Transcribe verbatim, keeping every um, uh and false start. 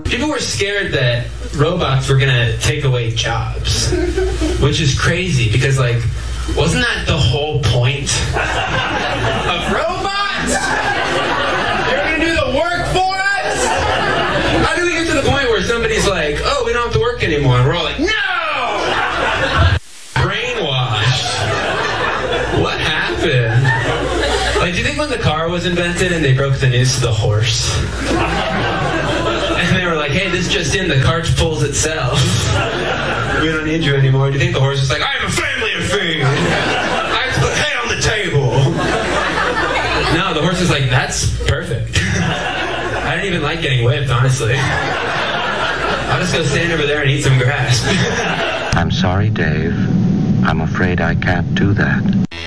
People were scared that robots were gonna take away jobs, which is crazy because, like, wasn't that the whole point of robots? They're gonna do the work for us? How do we get to the point where somebody's like, oh, we don't have to work anymore, and we're all like, no! Brainwashed. What happened? Like, do you think when the car was invented and they broke the news to the horse? And they were like, hey, this just in, the cart pulls itself. We don't need you anymore. Do you think the horse is like, I have a family to feed. I have to put hay on the table. No, the horse is like, that's perfect. I didn't even like getting whipped, honestly. I'll just go stand over there and eat some grass. I'm sorry, Dave. I'm afraid I can't do that.